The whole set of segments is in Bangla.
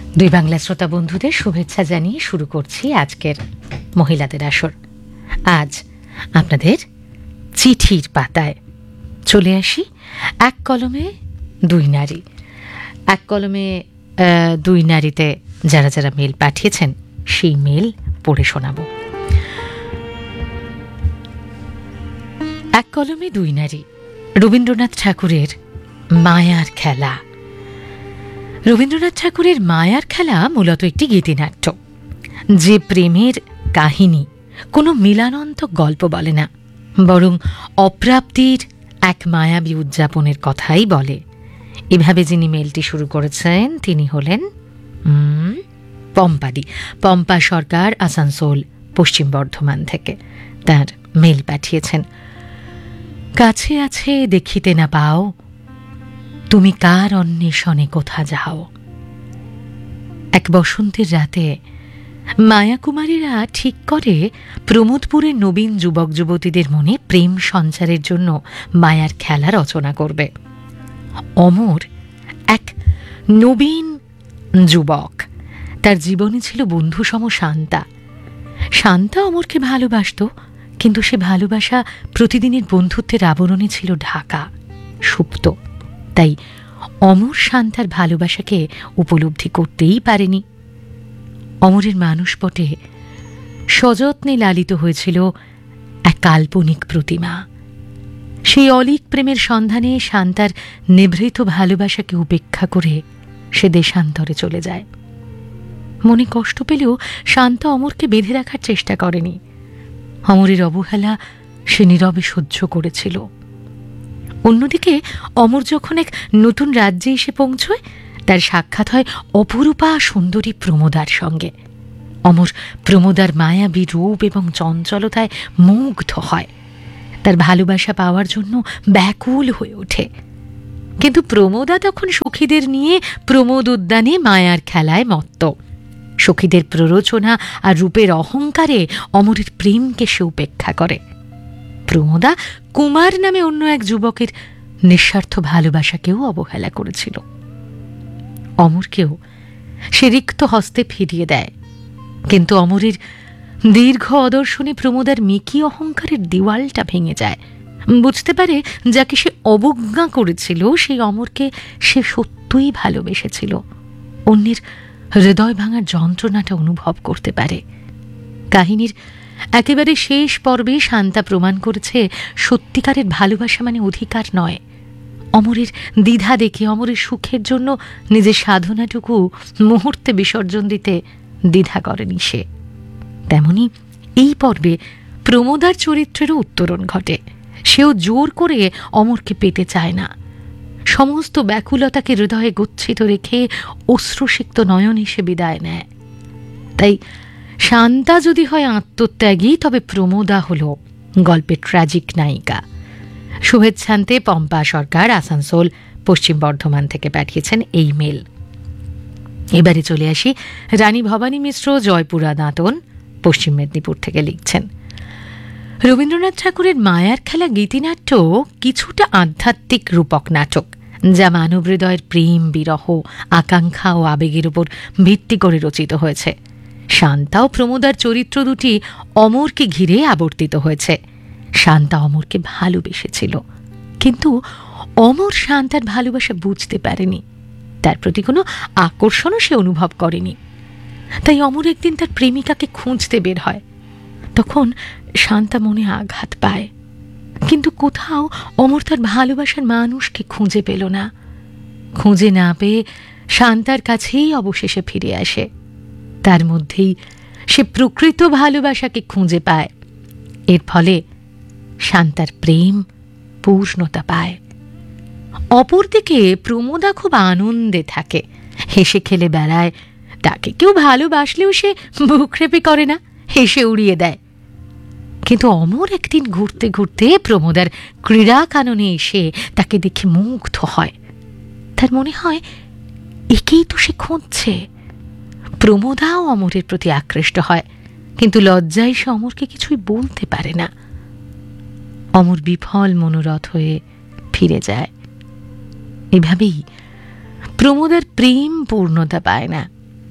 দুই বাংলা শ্রোতা বন্ধুদের শুভেচ্ছা জানিয়ে শুরু করছি আজকের মহিলাদের আসর। আজ আপনাদের চিঠির পাতায় চলে আসি। এক কলমে দুই নারী, এক কলমে দুই নারীতে যারা যারা মেল পাঠিয়েছেন সেই মেল পড়ে শোনাব। এক কলমে দুই নারী, রবীন্দ্রনাথ ঠাকুরের মায়ার খেলা। রবীন্দ্রনাথ ঠাকুরের মায়ার খেলা মূলত একটি গীতিনাট্য, যে প্রেমের কাহিনী কোনো মিলানন্ত গল্প বলে না, বরং অপ্রাপ্তির এক মায়াবী উদযাপনের কথাই বলে। এভাবে যিনি মেলটি শুরু করেছেন তিনি হলেন পম্পাদি, পম্পা সরকার, আসানসোল, পশ্চিম বর্ধমান থেকে তার মেল পাঠিয়েছেন। কাছে আছে দেখিতে না পাও, তুমি কার অন্বেষণে কোথা যাও। এক বসন্তের রাতে মায়াকুমারীরা ঠিক করে প্রমোদপুরের নবীন যুবক যুবতীদের মনে প্রেম সঞ্চারের জন্য মায়ার খেলা রচনা করবে। অমর এক নবীন যুবক, তার জীবনে ছিল বন্ধুসম শান্তা। শান্তা অমরকে ভালোবাসত, কিন্তু সে ভালোবাসা প্রতিদিনের বন্ধুত্বের আবরণে ছিল ঢাকা, সুপ্ত। তাই অমর শান্তার ভালোবাসাকে উপলব্ধি করতেই পারেনি। অমরের মানসপটে সযত্নে লালিত হয়েছিল এক কাল্পনিক প্রতিমা। সেই অলীক প্রেমের সন্ধানে শান্তার নিভৃত ভালোবাসাকে উপেক্ষা করে সে দেশান্তরে চলে যায়। মনে কষ্ট পেলেও শান্তা অমরকে বেঁধে রাখার চেষ্টা করেনি। অমরের অবহেলা সে নীরবে সহ্য করেছিল। অন্যদিকে অমর যখন এক নতুন রাজ্যে এসে পৌঁছয়, তার সাক্ষাৎ হয় অপরূপা সুন্দরী প্রমোদার সঙ্গে। অমর প্রমোদার মায়াবী রূপ এবং চঞ্চলতায় মুগ্ধ হয়, তার ভালোবাসা পাওয়ার জন্য ব্যাকুল হয়ে ওঠে। কিন্তু প্রমোদা তখন সখীদের নিয়ে প্রমোদ উদ্যানে মায়ার খেলায় মত্ত। সখীদের প্ররোচনা আর রূপের অহংকারে অমরের প্রেমকে সে উপেক্ষা করে। প্রমোদা কুমার নামে অন্য এক যুবকের নিঃস্বার্থ ভালোবাসাকেও অবহেলা করেছিল। অমরকেও সে রিক্ত হস্তে ফিরিয়ে দেয়, কিন্তু অমরের দীর্ঘ অদর্শনে প্রমোদার মিকি অহংকারের দেওয়ালটা ভেঙে যায়। বুঝতে পারে যাকে সে অবজ্ঞা করেছিল সেই অমরকে সে সত্যই ভালোবেসেছিল। অন্যের হৃদয় ভাঙার যন্ত্রণাটা অনুভব করতে পারে। কাহিনীর একেবারে শেষ পর্বে শান্তা প্রমাণ করেছে সত্যিকারের ভালোবাসা মানে অধিকার নয়। অমরের দ্বিধা দেখে অমরের সুখের জন্য নিজের সাধনাটুকু মুহূর্তে বিসর্জন দিতে দ্বিধা করেনি সে। তেমনি এই পর্বে প্রমোদার চরিত্রেরও উত্তরণ ঘটে। সেও জোর করে অমরকে পেতে চায় না। সমস্ত ব্যাকুলতাকে হৃদয়ে গচ্ছিত রেখে অশ্রুসিক্ত নয়নে সে বিদায় নেয়। তাই শান্তা যদি হয় আত্মত্যাগী, তবে প্রমোদা হল গল্পের ট্র্যাজিক নায়িকা। শুভেচ্ছান্তে পম্পা সরকার, আসানসোল, পশ্চিম বর্ধমান থেকে পাঠিয়েছেন এই মেল। এবারে চলে আসি রানী ভবানী মিশ্র, জয়পুরা দাঁতন, পশ্চিম মেদিনীপুর থেকে লিখছেন। রবীন্দ্রনাথ ঠাকুরের মায়ার খেলা গীতিনাট্য কিছুটা আধ্যাত্মিক রূপক নাটক, যা মানব হৃদয়ের প্রেম, বিরহ, আকাঙ্ক্ষা ও আবেগের উপর ভিত্তি করে রচিত হয়েছে। শান্তা ও প্রমোদার চরিত্র দুটি অমরকে ঘিরে আবর্তিত হয়েছে। শান্তা অমরকে ভালোবেসেছিল, কিন্তু অমর শান্তার ভালোবাসা বুঝতে পারেনি, তার প্রতি কোনো আকর্ষণও সে অনুভব করেনি। তাই অমর একদিন তার প্রেমিকাকে খুঁজতে বের হয়। তখন শান্তা মনে আঘাত পায়, কিন্তু কোথাও অমর তার ভালোবাসার মানুষকে খুঁজে পেল না। খুঁজে না পেয়ে শান্তার কাছেই অবশেষে ফিরে আসে। তার মধ্যেই সে প্রকৃত ভালোবাসাকে খুঁজে পায়। এর ফলে শান্তার প্রেম পূর্ণতা পায়। অপরদিকে প্রমোদা খুব আনন্দে থাকে, হেসে খেলে বেড়ায়। তাকে কেউ ভালোবাসলেও সে বুকরেপি করে না, হেসে উড়িয়ে দেয়। কিন্তু অমর একদিন ঘুরতে ঘুরতে প্রমোদার ক্রীড়া কাননে এসে তাকে দেখে মুগ্ধ হয়। তার মনে হয় একেই তো সে খুঁজছে। প্রমোদাও অমরের প্রতি আকৃষ্ট হয়, কিন্তু লজ্জায় সে অমরকে কিছুই বলতে পারে না। অমর বিফল মনোরথ হয়ে ফিরে যায়। এভাবেই প্রমোদের প্রেম পূর্ণতা পায় না।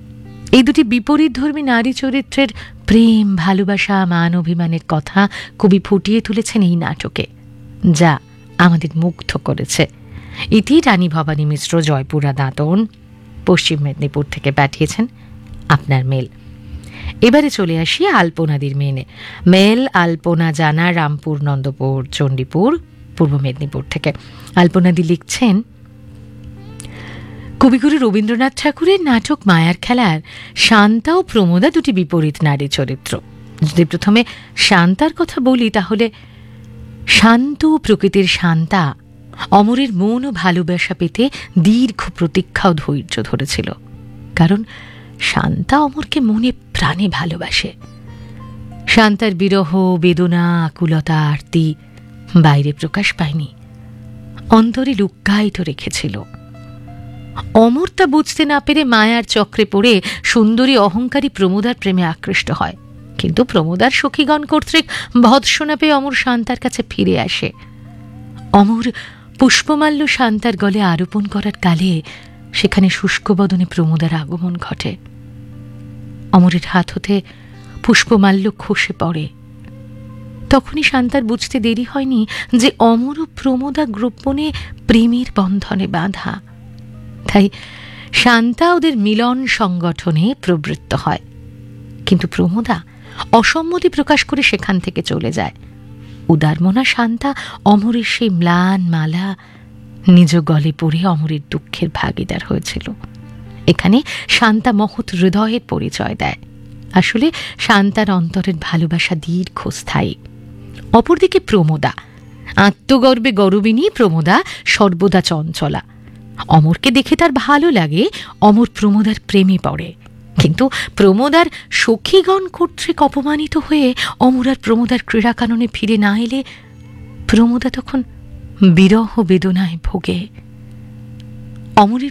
এই দুটি বিপরীতধর্মী নারী চরিত্রের প্রেম, ভালোবাসা, মান অভিমানের কথা কবি ফুটিয়ে তুলেছেন এই নাটকে, যা আমাদের মুগ্ধ করেছে। ইতি রানী ভবানী মিশ্র, জয়পুরা দাঁতন, পশ্চিম মেদিনীপুর থেকে পাঠিয়েছেন আপনার মেল। এবারে চলে আসি আলপনাদির মেলে। মেল আলপনা জানা, রামপুর, নন্দপুর, চণ্ডীপুর, পূর্ব মেদিনীপুর থেকে। আলপনাদি লিখছেন, কবিগুরু রবীন্দ্রনাথ ঠাকুরের নাটক মায়ার খেলার শান্তা ও প্রমোদা দুটি বিপরীত নারী চরিত্র। যদি প্রথমে শান্তার কথা বলি, তাহলে শান্ত প্রকৃতির শান্তা অমরের মন ও ভালোবাসা পেতে দীর্ঘ প্রতীক্ষা ও ধৈর্য ধরেছিল, কারণ শান্তা অমরকে মনে প্রাণে ভালোবাসে। শান্তার বিরহ, বেদনা, আকুলতা, আরতি বাইরে প্রকাশ পায়নি, অন্তরে লুক্কায়িত রেখেছিল। অমর তা বুঝতে না পেরে মায়ার চক্রে পড়ে সুন্দরী অহংকারী প্রমোদার প্রেমে আকৃষ্ট হয়, কিন্তু প্রমোদার সখীগণ কর্তৃক ভৎসনা পেয়ে অমর শান্তার কাছে ফিরে আসে। অমর পুষ্পমাল্য শান্তার গলে আরোপণ করার কালে সেখানে শুষ্ক বদনে প্রমোদার আগমন ঘটে। অমরের হাত হতে পুষ্পমাল্য খসে পড়ে। তখনই শান্তার বুঝতে দেরি হয়নি যে অমর ও প্রমোদা গোপনে প্রেমের বন্ধনে বাঁধা। তাই শান্তা ওদের মিলন সংগঠনে প্রবৃত্ত হয়, কিন্তু প্রমোদা অসম্মতি প্রকাশ করে সেখান থেকে চলে যায়। উদারমনা শান্তা অমরের সেই ম্লান মালা নিজ গলে পড়ে অমরের দুঃখের ভাগিদার হয়েছিল। এখানে শান্তা মহৎ হৃদয়ের পরিচয় দেয়। আসলে শান্তার অন্তরের ভালোবাসা দীর্ঘস্থায়ী। অপরদিকে প্রমোদা আত্মগর্বে গর্বিনী, প্রমোদা সর্বদা চঞ্চলা। অমরকে দেখে তার ভালো লাগে, অমর প্রমোদার প্রেমে পড়ে, কিন্তু প্রমোদার সখীগণ কর্তৃক অপমানিত হয়ে অমর আর প্রমোদার ক্রীড়াকাননে ফিরে না এলে প্রমোদা তখন বিরহ বেদনায় ভোগে। অমরের